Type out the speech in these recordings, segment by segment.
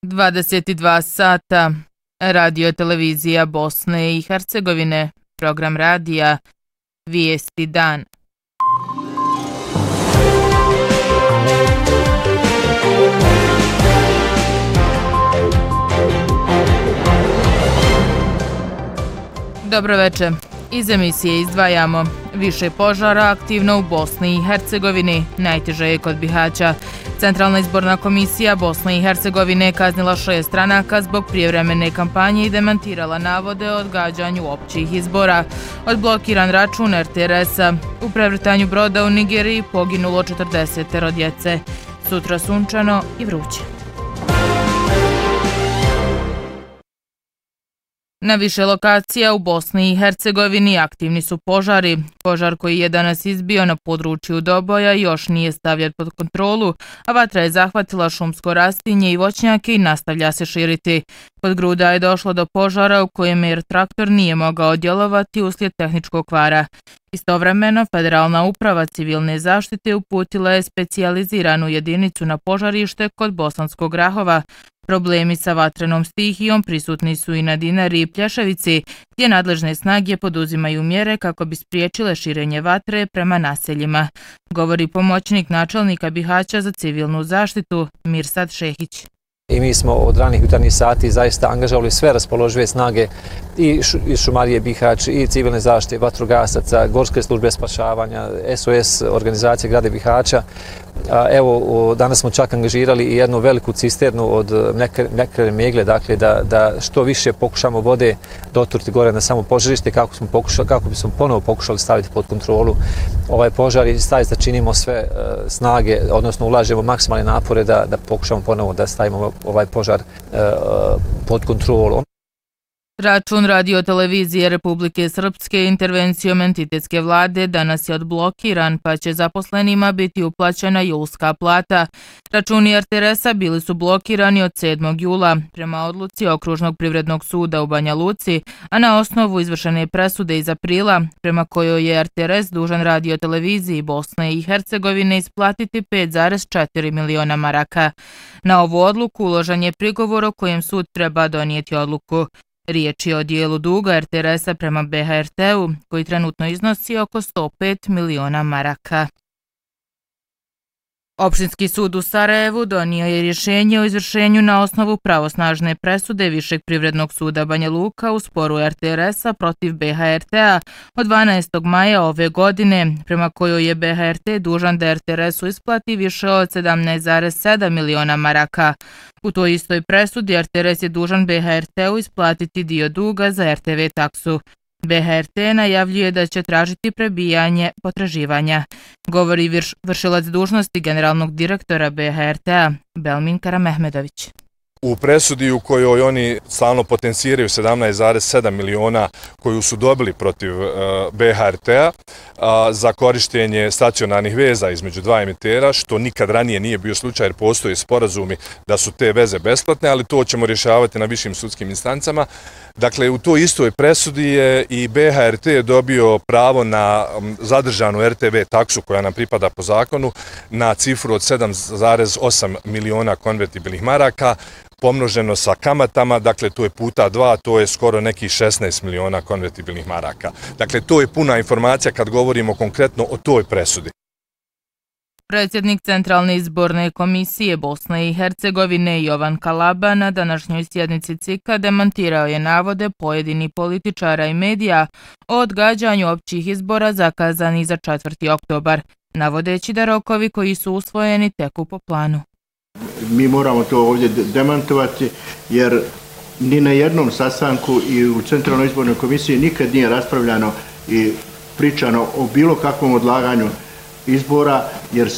22 sata, radio televizija Bosne i Hercegovine, program radija, Vijesti dan. Dobro večer. Iz emisije izdvajamo: više požara aktivno u Bosni i Hercegovini, najteže je kod Bihaća. Centralna izborna komisija Bosne i Hercegovine kaznila 6 stranaka zbog prijevremene kampanje i demantirala navode o odgađanju općih izbora. Odblokiran račun RTRS-a. U prevrtanju broda u Nigeriji poginulo 40 djece. Sutra sunčano i vruće. Na više lokacija u Bosni i Hercegovini aktivni su požari. Požar koji je danas izbio na području Doboja još nije stavljen pod kontrolu, a vatra je zahvatila šumsko rastinje i voćnjake i nastavlja se širiti. Pod Gruda je došlo do požara u kojem jer traktor nije mogao djelovati uslijed tehničkog kvara. Istovremeno, Federalna uprava civilne zaštite uputila je specijaliziranu jedinicu na požarište kod Bosanskog Rahova. Problemi sa vatrenom stihijom prisutni su i na Dinari i Plješevici, gdje nadležne snage poduzimaju mjere kako bi spriječile širenje vatre prema naseljima, govori pomoćnik načelnika Bihaća za civilnu zaštitu Mirsad Šehić. I mi smo od ranih jutarnjih sati zaista angažovali sve raspoložive snage i Šumarije Bihać, i civilne zaštite, vatrogasaca, gorske službe spašavanja, SOS organizacije grada Bihaća. Evo, danas smo čak angažirali i jednu veliku cisternu od mekre megle, dakle da što više pokušamo vode doturiti gore na samo požarište kako bismo ponovo pokušali staviti pod kontrolu ovaj požar i zaista činimo sve snage, odnosno ulažemo maksimalne napore da pokušamo ponovo da stavimo ovaj požar pod kontrolu. Račun radiotelevizije Republike Srpske intervencijom entitetske vlade danas je odblokiran, pa će zaposlenima biti uplaćena julska plata. Računi RTRS-a bili su blokirani od 7. jula prema odluci Okružnog privrednog suda u Banja Luci, a na osnovu izvršene presude iz aprila, prema kojoj je RTRS dužan radioteleviziji Bosne i Hercegovine isplatiti 5,4 miliona maraka. Na ovu odluku uložen je prigovor o kojem sud treba donijeti odluku. Riječ je o dijelu duga RTRS-a prema BHRT-u, koji trenutno iznosi oko 105 miliona maraka. Opštinski sud u Sarajevu donio je rješenje o izvršenju na osnovu pravosnažne presude Višeg privrednog suda Banja Luka u sporu RTRS-a protiv BHRT-a od 12. maja ove godine, prema kojoj je BHRT dužan da RTRS-u isplati više od 17,7 miliona maraka. U toj istoj presudi RTRS je dužan BHRT-u isplatiti dio duga za RTV taksu. BHRT najavljuje da će tražiti prebijanje potraživanja, govori vršilac dužnosti generalnog direktora BHRT-a Belmin Karamehmedović. U presudi u kojoj oni stalno potenciraju 17,7 miliona koju su dobili protiv BHRT-a za korištenje stacionarnih veza između dva emitera, što nikad ranije nije bio slučaj jer postoje sporazumi da su te veze besplatne, ali to ćemo rješavati na višim sudskim instancama. Dakle, u toj istoj presudi je i BHRT dobio pravo na zadržanu RTV taksu koja nam pripada po zakonu na cifru od 7,8 miliona konvertibilnih maraka, pomnoženo sa kamatama, dakle to je puta 2, to je skoro nekih 16 miliona konvertibilnih maraka. Dakle, to je puna informacija kad govorimo konkretno o toj presudi. Predsjednik Centralne izborne komisije Bosne i Hercegovine Jovan Kalaba na današnjoj sjednici CIK-a demantirao je navode pojedinih političara i medija o odgađanju općih izbora zakazani za 4. oktobar, navodeći da rokovi koji su usvojeni teku po planu. Mi moramo to ovdje demantovati jer ni na jednom sastanku i u Centralnoj izbornoj komisiji nikad nije raspravljano i pričano o bilo kakvom odlaganju izbora, jer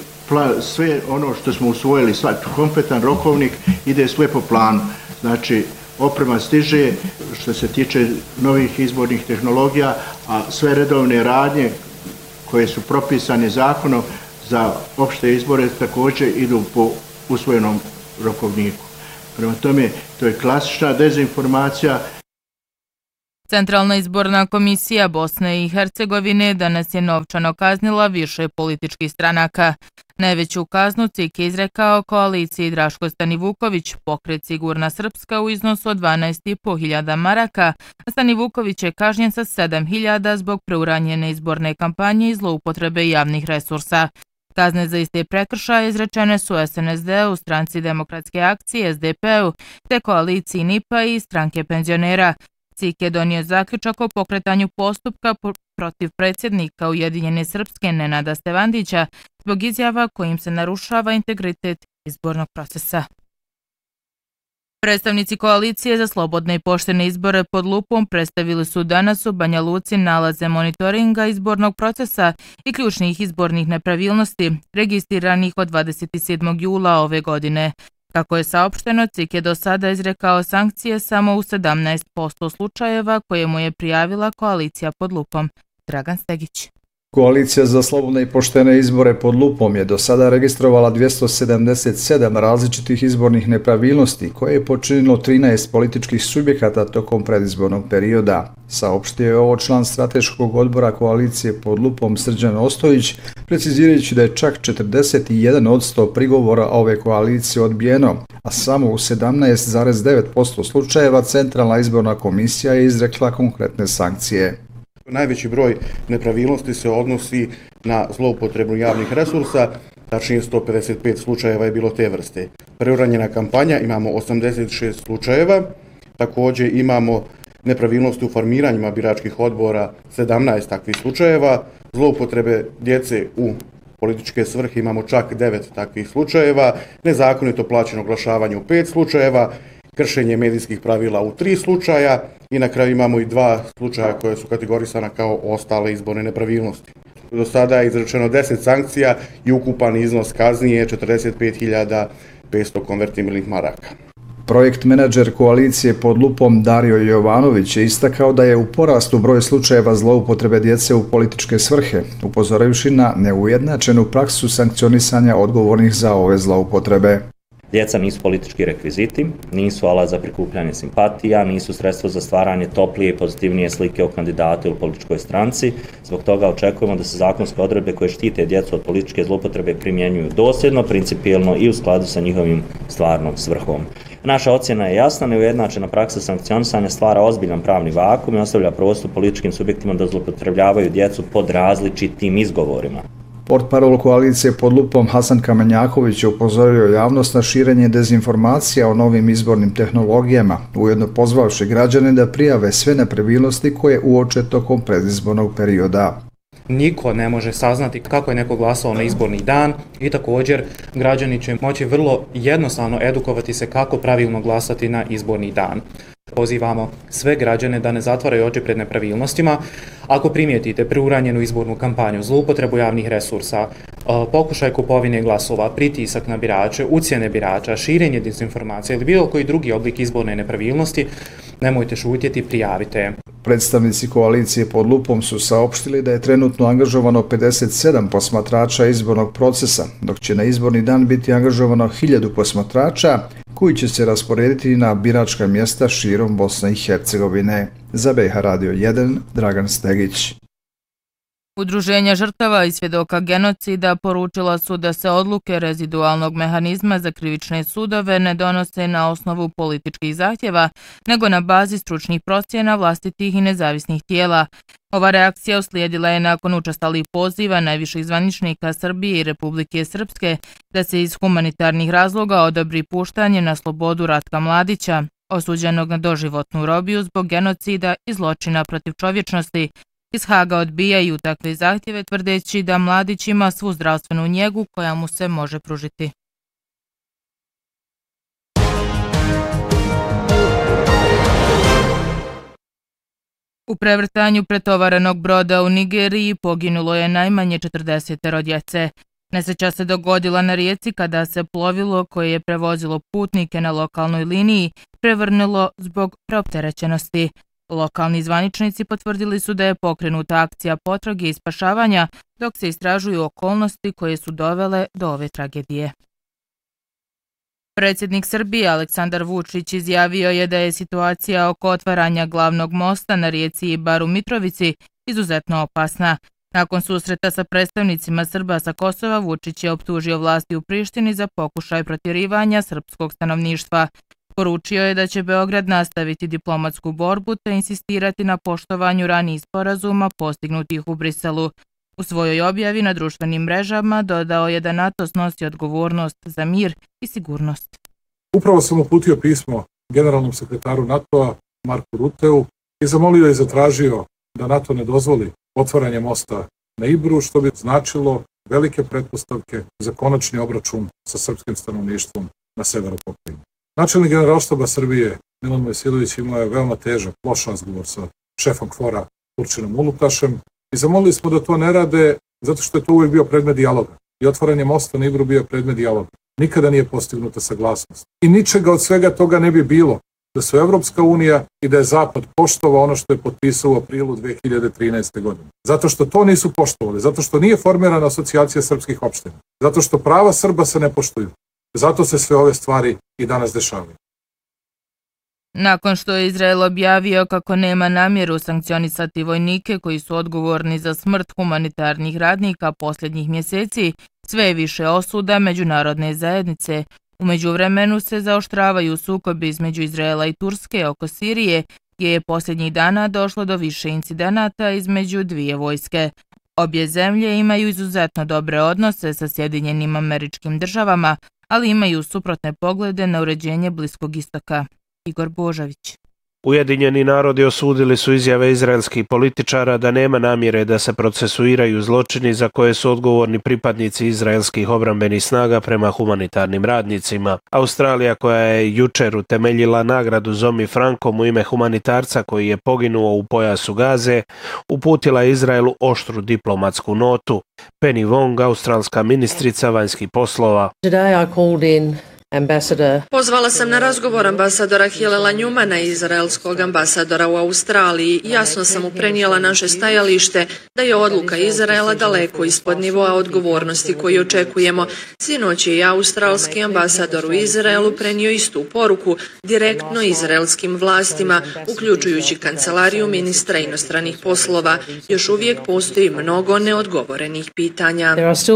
sve ono što smo usvojili, kompletan rokovnik ide sve po planu. Znači, oprema stiže što se tiče novih izbornih tehnologija, a sve redovne radnje koje su propisane zakonom za opšte izbore također idu po usvojenom rokovniku. Prema tome, to je klasična dezinformacija. Centralna izborna komisija Bosne i Hercegovine danas je novčano kaznila više političkih stranaka. Najveću kaznu CIK je izrekao koaliciji Draško Stanivuković, pokret Sigurna Srpska u iznosu od 12.500 maraka, a Stanivuković je kažnjen sa 7.000 zbog preuranjene izborne kampanje i zloupotrebe javnih resursa. Kazne za iste prekršaje izrečene su SNSD-u, Stranci demokratske akcije, SDP-u, te koaliciji NIP-a i Stranke penzionera. CIK je donio zaključak o pokretanju postupka protiv predsjednika Ujedinjene Srpske Nenada Stevandića zbog izjava kojim se narušava integritet izbornog procesa. Predstavnici koalicije za slobodne i poštene izbore pod lupom predstavili su danas u Banja Luci nalaze monitoringa izbornog procesa i ključnih izbornih nepravilnosti registriranih od 27. jula ove godine. Kako je saopšteno, CIK je do sada izrekao sankcije samo u 17% slučajeva koje mu je prijavila koalicija pod lupom. Dragan Stegić. Koalicija za slobodne i poštene izbore pod lupom je do sada registrovala 277 različitih izbornih nepravilnosti koje je počinilo 13 političkih subjekata tokom predizbornog perioda. Saopštio je ovo član strateškog odbora koalicije pod lupom Srđan Ostojić, precizirajući da je čak 41% prigovora ove koalicije odbijeno, a samo u 17,9% slučajeva Centralna izborna komisija je izrekla konkretne sankcije. Najveći broj nepravilnosti se odnosi na zloupotrebu javnih resursa, tačnije 155 slučajeva je bilo te vrste. Preuranjena kampanja imamo 86 slučajeva, također imamo nepravilnosti u formiranjima biračkih odbora 17 takvih slučajeva, zloupotrebe djece u političke svrhe imamo čak 9 takvih slučajeva, nezakonito plaćeno oglašavanje u 5 slučajeva, kršenje medijskih pravila u 3 slučaja i na kraju imamo i 2 slučaja koje su kategorisana kao ostale izborne nepravilnosti. Do sada je izrečeno 10 sankcija i ukupan iznos kazni je 45.500 konvertibilnih maraka. Projekt menadžer koalicije pod lupom Dario Jovanović je istakao da je u porastu broj slučajeva zloupotrebe djece u političke svrhe, upozoravši na neujednačenu praksu sankcionisanja odgovornih za ove zloupotrebe. Djeca nisu politički rekviziti, nisu alat za prikupljanje simpatija, nisu sredstvo za stvaranje toplije i pozitivnije slike o kandidatu ili političkoj stranci. Zbog toga očekujemo da se zakonske odredbe koje štite djecu od političke zloupotrebe primjenjuju dosljedno, principijelno i u skladu sa njihovim stvarnom svrhom. Naša ocjena je jasna, neujednačena praksa sankcionisanja stvara ozbiljan pravni vakuum i ostavlja prostor političkim subjektima da zloupotrebljavaju djecu pod različitim izgovorima. Portparol koalicije pod lupom Hasan Kamenjaković je upozorio javnost na širenje dezinformacija o novim izbornim tehnologijama, ujedno pozvavši građane da prijave sve nepravilnosti koje uoče tokom predizbornog perioda. Niko ne može saznati kako je neko glasao na izborni dan i također građani će moći vrlo jednostavno edukovati se kako pravilno glasati na izborni dan. Pozivamo sve građane da ne zatvaraju oči pred nepravilnostima. Ako primijetite preuranjenu izbornu kampanju, zloupotrebu javnih resursa, pokušaj kupovine glasova, pritisak na birače, ucjene birača, širenje dezinformacija ili bilo koji drugi oblik izborne nepravilnosti, nemojte šutjeti, prijavite. Predstavnici koalicije pod lupom su saopštili da je trenutno angažovano 57 posmatrača izbornog procesa, dok će na izborni dan biti angažovano 1000 posmatrača koji će se rasporediti na biračka mjesta širom Bosne i Hercegovine. Za BiH Radio 1, Dragan Stegić. Udruženja žrtava i svjedoka genocida poručila su da se odluke rezidualnog mehanizma za krivične sudove ne donose na osnovu političkih zahtjeva, nego na bazi stručnih procjena vlastitih i nezavisnih tijela. Ova reakcija uslijedila je nakon učestalih poziva najviših zvaničnika Srbije i Republike Srpske da se iz humanitarnih razloga odobri puštanje na slobodu Ratka Mladića, osuđenog na doživotnu robiju zbog genocida i zločina protiv čovječnosti. Iz Haga odbijaju takve zahtjeve tvrdeći da Mladić ima svu zdravstvenu njegu koja mu se može pružiti. U prevrtanju pretovarenog broda u Nigeriji poginulo je najmanje 40 djece. Nesreća se dogodila na rijeci kada se plovilo koje je prevozilo putnike na lokalnoj liniji prevrnulo zbog preopterećenosti. Lokalni zvaničnici potvrdili su da je pokrenuta akcija potrage i spašavanja, dok se istražuju okolnosti koje su dovele do ove tragedije. Predsjednik Srbije Aleksandar Vučić izjavio je da je situacija oko otvaranja glavnog mosta na rijeci Ibar u Mitrovici izuzetno opasna. Nakon susreta sa predstavnicima Srba sa Kosova, Vučić je optužio vlasti u Prištini za pokušaj protjerivanja srpskog stanovništva. Poručio je da će Beograd nastaviti diplomatsku borbu te insistirati na poštovanju ranijih sporazuma postignutih u Briselu. U svojoj objavi na društvenim mrežama dodao je da NATO snosi odgovornost za mir i sigurnost. Upravo sam uputio pismo generalnom sekretaru NATO-a Marku Ruteu i zamolio i zatražio da NATO ne dozvoli otvaranje mosta na Ibru, što bi značilo velike pretpostavke za konačni obračun sa srpskim stanovništvom na severu pokrajine. Načelnik Generalštaba Srbije Milan Mojsilović imao je veoma težak, loš razgovor sa šefom KFOR-a Turčinom Ulutašem i zamolili smo da to ne rade zato što je to uvijek bio predmet dijaloga. I otvaranje mosta na Ibru bio predmet dijaloga. Nikada nije postignuta saglasnost. I ničega od svega toga ne bi bilo da su Evropska unija i da je Zapad poštovao ono što je potpisao u aprilu 2013. godine. Zato što to nisu poštovali, zato što nije formirana asocijacija srpskih opština, zato što prava Srba se ne poštuju. Zato se sve ove stvari i danas dešavaju. Nakon što je Izrael objavio kako nema namjeru sankcionisati vojnike koji su odgovorni za smrt humanitarnih radnika posljednjih mjeseci, sve je više osuda međunarodne zajednice. U međuvremenu se zaoštravaju sukobi između Izraela i Turske oko Sirije, gdje je posljednjih dana došlo do više incidenata između dvije vojske. Obje zemlje imaju izuzetno dobre odnose sa Sjedinjenim Američkim Državama, ali imaju suprotne poglede na uređenje Bliskog istoka. Igor Božović. Ujedinjeni narodi osudili su izjave izraelskih političara da nema namjere da se procesuiraju zločini za koje su odgovorni pripadnici izraelskih obrambenih snaga prema humanitarnim radnicima. Australija, koja je jučer utemeljila nagradu Zomi Frankom u ime humanitarca koji je poginuo u pojasu Gaze, uputila Izraelu oštru diplomatsku notu. Penny Wong, australska ministrica vanjskih poslova. Pozvala sam na razgovor ambasadora Hilala Njumana i izraelskog ambasadora u Australiji. Jasno sam mu prenijela naše stajalište da je odluka Izraela daleko ispod nivoa odgovornosti koju očekujemo. Sinoć je i australski ambasador u Izraelu prenio istu poruku direktno izraelskim vlastima, uključujući kancelariju ministra inostranih poslova. Još uvijek postoji mnogo neodgovorenih pitanja.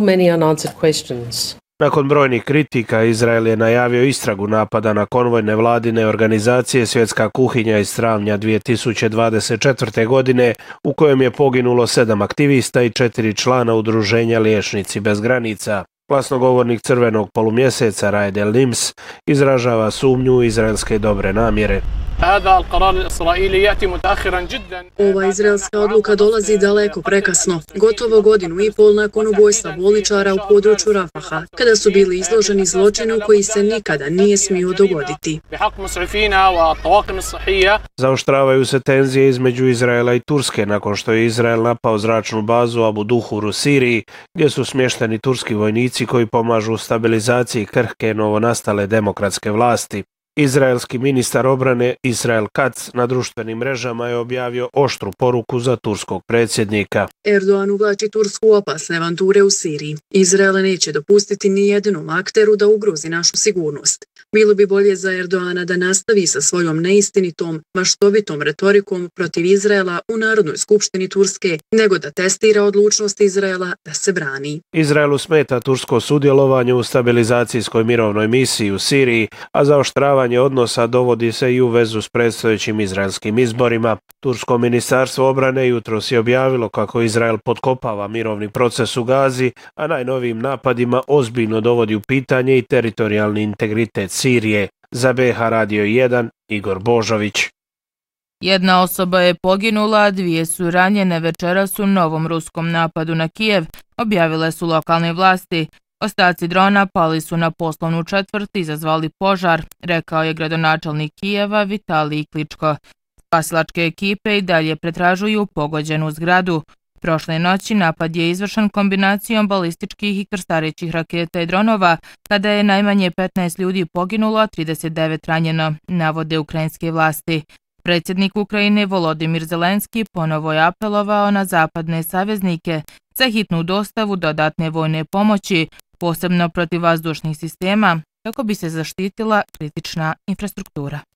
Nakon brojnih kritika, Izrael je najavio istragu napada na konvoj nevladine organizacije Svjetska kuhinja iz travnja 2024. godine, u kojem je poginulo 7 aktivista i 4 člana udruženja Liječnici bez granica. Glasnogovornik Crvenog polumjeseca Raed El-Nims izražava sumnju u izraelske dobre namjere. Ova izraelska odluka dolazi daleko prekasno, gotovo godinu i pol nakon ubojstva bolničara u području Rafaha, kada su bili izloženi zločinu koji se nikada nije smio dogoditi. Zaoštravaju se tenzije između Izraela i Turske nakon što je Izrael napao zračnu bazu Abu Duhur u Siriji, gdje su smješteni turski vojnici koji pomažu u stabilizaciji krhke novonastale demokratske vlasti. Izraelski ministar obrane Israel Katz na društvenim mrežama je objavio oštru poruku za turskog predsjednika. Erdogan uvlači Tursku u opasne avanture u Siriji. Izrael neće dopustiti ni jednom akteru da ugrozi našu sigurnost. Bilo bi bolje za Erdogana da nastavi sa svojom neistinitom, maštovitom retorikom protiv Izraela u Narodnoj skupštini Turske, nego da testira odlučnost Izraela da se brani. Izraelu smeta tursko sudjelovanje u stabilizacijskoj mirovnoj misiji u Siriji, a zaoštravanje odnosa dovodi se i u vezu s predstojećim izraelskim izborima. Tursko ministarstvo obrane jutros je objavilo kako Izrael potkopava mirovni proces u Gazi, a najnovijim napadima ozbiljno dovodi u pitanje i teritorijalni integritet Sirije. Za BH Radio 1, Igor Božović. Jedna osoba je poginula, a 2 su ranjene večeras u novom ruskom napadu na Kijev, objavile su lokalne vlasti. Ostaci drona pali su na poslovnu četvrt i izazvali požar, rekao je gradonačelnik Kijeva Vitalij Kličko. Spasilačke ekipe i dalje pretražuju pogođenu zgradu. Prošle noći napad je izvršen kombinacijom balističkih i krstarećih raketa i dronova, kada je najmanje 15 ljudi poginulo, a 39 ranjeno, navode ukrajinske vlasti. Predsjednik Ukrajine Volodimir Zelenski ponovo je apelovao na zapadne saveznike za hitnu dostavu dodatne vojne pomoći, posebno protiv vazdušnih sistema, kako bi se zaštitila kritična infrastruktura.